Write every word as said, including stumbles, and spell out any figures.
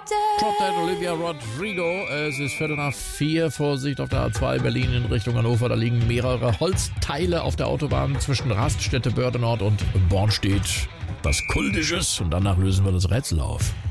Drop Dead, Olivia Rodrigo. Es ist Viertel nach vier. Vorsicht auf der A zwei Berlin in Richtung Hannover. Da liegen mehrere Holzteile auf der Autobahn zwischen Raststätte Bördenort und Bornstedt. Was Kultisches. Und danach lösen wir das Rätsel auf.